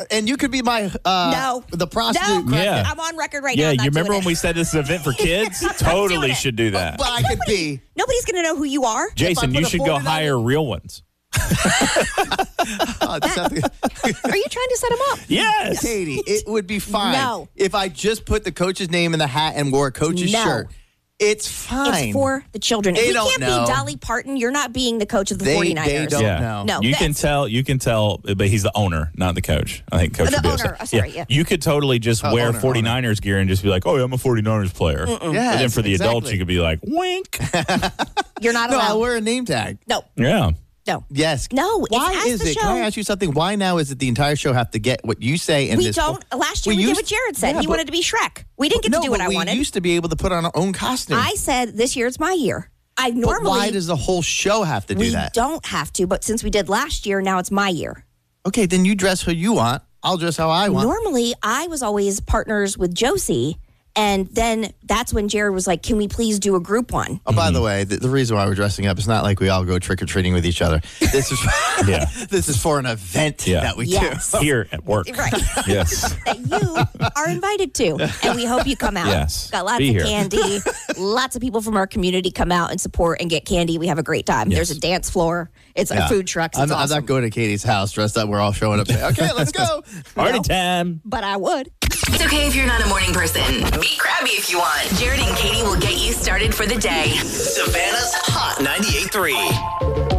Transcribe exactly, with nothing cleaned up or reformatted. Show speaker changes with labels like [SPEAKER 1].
[SPEAKER 1] and you could be my uh,
[SPEAKER 2] No.
[SPEAKER 1] the prostitute.
[SPEAKER 2] No.
[SPEAKER 1] crackhead.
[SPEAKER 3] Yeah.
[SPEAKER 2] I'm on record right
[SPEAKER 3] Yeah,
[SPEAKER 2] now.
[SPEAKER 3] you
[SPEAKER 2] not
[SPEAKER 3] remember
[SPEAKER 2] doing
[SPEAKER 3] when
[SPEAKER 2] it.
[SPEAKER 3] we said this is an event for kids? Totally
[SPEAKER 2] doing it.
[SPEAKER 3] should do that.
[SPEAKER 1] But I could be.
[SPEAKER 2] Nobody's going to know who you are.
[SPEAKER 3] Jason,
[SPEAKER 1] put
[SPEAKER 3] you
[SPEAKER 1] a
[SPEAKER 3] should go
[SPEAKER 1] forty dollars
[SPEAKER 3] hire real ones.
[SPEAKER 1] Oh, it's something-
[SPEAKER 2] Are you trying to set him up?
[SPEAKER 3] Yes.
[SPEAKER 1] Katie, it would be fine
[SPEAKER 2] No.
[SPEAKER 1] if I just put the coach's name in the hat and wore a coach's
[SPEAKER 2] No.
[SPEAKER 1] shirt. It's fine.
[SPEAKER 2] It's for the children.
[SPEAKER 1] They
[SPEAKER 2] If we
[SPEAKER 1] don't
[SPEAKER 2] can't
[SPEAKER 1] know.
[SPEAKER 2] be Dolly Parton, you're not being the coach of the
[SPEAKER 1] They-
[SPEAKER 2] 49ers.
[SPEAKER 1] they don't
[SPEAKER 3] Yeah.
[SPEAKER 1] know.
[SPEAKER 2] No,
[SPEAKER 3] you can
[SPEAKER 2] that's-
[SPEAKER 3] tell. You can tell, but he's the owner, not the coach. I think coach
[SPEAKER 2] The
[SPEAKER 3] would be
[SPEAKER 2] owner,
[SPEAKER 3] upset.
[SPEAKER 2] uh, sorry, yeah.
[SPEAKER 3] You could totally just
[SPEAKER 1] Oh,
[SPEAKER 3] wear
[SPEAKER 1] owner,
[SPEAKER 3] 49ers gear and just be like, "Oh, yeah, I'm a 49ers player."
[SPEAKER 1] Yes,
[SPEAKER 3] And then for the adults,
[SPEAKER 1] exactly.
[SPEAKER 3] you could be like, "Wink."
[SPEAKER 2] You're not
[SPEAKER 1] No,
[SPEAKER 2] allowed.
[SPEAKER 1] I'll wear a name tag.
[SPEAKER 2] no,
[SPEAKER 3] Yeah.
[SPEAKER 2] no.
[SPEAKER 1] Yes.
[SPEAKER 2] No, it's
[SPEAKER 1] Why
[SPEAKER 2] as
[SPEAKER 1] is
[SPEAKER 2] the
[SPEAKER 1] it? Can I
[SPEAKER 2] show.
[SPEAKER 1] ask you something? Why now is it the entire show have to get what you say in
[SPEAKER 2] We
[SPEAKER 1] this?
[SPEAKER 2] don't. Last year we, did
[SPEAKER 1] used-
[SPEAKER 2] what Jared said.
[SPEAKER 1] Yeah,
[SPEAKER 2] he
[SPEAKER 1] but-
[SPEAKER 2] wanted to be Shrek. We didn't get
[SPEAKER 1] no,
[SPEAKER 2] to do what
[SPEAKER 1] but
[SPEAKER 2] I
[SPEAKER 1] we
[SPEAKER 2] wanted.
[SPEAKER 1] used to be able to put on our own costume.
[SPEAKER 2] I said this year it's my year. I
[SPEAKER 1] but
[SPEAKER 2] normally
[SPEAKER 1] why does the whole show have to do
[SPEAKER 2] we
[SPEAKER 1] that?
[SPEAKER 2] don't have to, but since we did last year, now it's my year.
[SPEAKER 1] Okay, then you dress who you want. I'll dress how I want.
[SPEAKER 2] Normally, I was always partners with Josie, and then that's when Jared was like, "Can we please do a group one?"
[SPEAKER 1] Oh, by the way, the, the reason why we're dressing up is not like we all go trick or treating with each other. This is
[SPEAKER 3] Yeah.
[SPEAKER 1] this is for an event
[SPEAKER 3] Yeah.
[SPEAKER 1] that we
[SPEAKER 2] Yes.
[SPEAKER 1] do.
[SPEAKER 3] Here at work.
[SPEAKER 2] Right.
[SPEAKER 3] Yes.
[SPEAKER 2] That you are invited to, and we hope you come out.
[SPEAKER 3] Yes.
[SPEAKER 2] Got lots
[SPEAKER 3] Be
[SPEAKER 2] of
[SPEAKER 3] here.
[SPEAKER 2] candy. Lots of people from our community come out and support and get candy. We have a great time.
[SPEAKER 3] Yes.
[SPEAKER 2] There's a dance floor. It's
[SPEAKER 1] Yeah.
[SPEAKER 2] a food truck. It's
[SPEAKER 1] I'm, I'm
[SPEAKER 2] awesome.
[SPEAKER 1] not going to Katie's house dressed up. We're all showing up. Saying, okay, let's go.
[SPEAKER 3] Party
[SPEAKER 2] No.
[SPEAKER 3] time.
[SPEAKER 2] But I would.
[SPEAKER 4] It's okay if you're not a morning person. Be crabby if you want. Jared and Katie will get you started for the day.
[SPEAKER 5] Savannah's Hot ninety-eight point three.